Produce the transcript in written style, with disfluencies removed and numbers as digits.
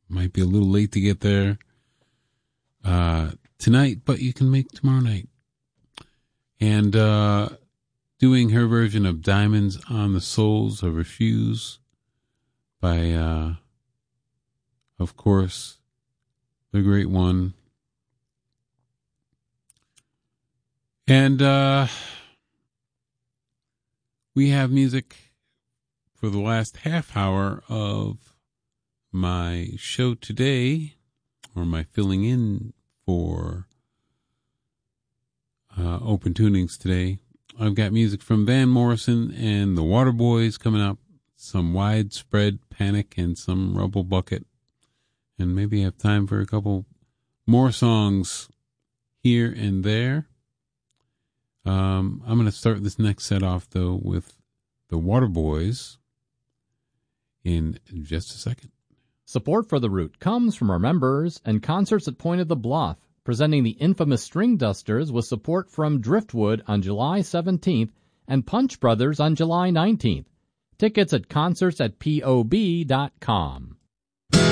Might be a little late to get there tonight, but you can make tomorrow night. And doing her version of Diamonds on the Soles of Her Shoes by, of course, the great one. And we have music for the last half hour of my show today, or my filling in for open tunings today. I've got music from Van Morrison and the Waterboys coming up, some Widespread Panic and some Rubble Bucket, and maybe have time for a couple more songs here and there. I'm going to start this next set off, though, with the Waterboys in just a second. Support for The Root comes from our members and concerts at Point of the Bluff, presenting the infamous String Dusters with support from Driftwood on July 17th and Punch Brothers on July 19th. Tickets at concerts@pob.com.